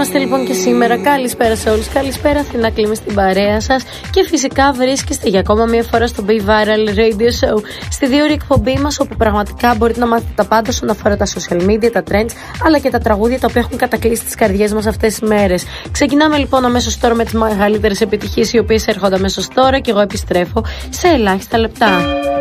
είμαστε λοιπόν και σήμερα. Καλησπέρα σε όλους. Καλησπέρα Αθηνά Κλίμη στην παρέα σας. Και φυσικά βρίσκεστε για ακόμα μία φορά στο Be Viral Radio Show, στη διόρη εκπομπή μας, όπου πραγματικά μπορείτε να μάθετε τα πάντα όσον αφορά τα social media, τα trends, αλλά και τα τραγούδια τα οποία έχουν κατακλείσει τις καρδιές μας αυτές τις μέρες. Ξεκινάμε λοιπόν αμέσως τώρα με τις μεγαλύτερες επιτυχίες, οι οποίες έρχονται αμέσως τώρα, και εγώ επιστρέφω σε ελάχιστα λεπτά.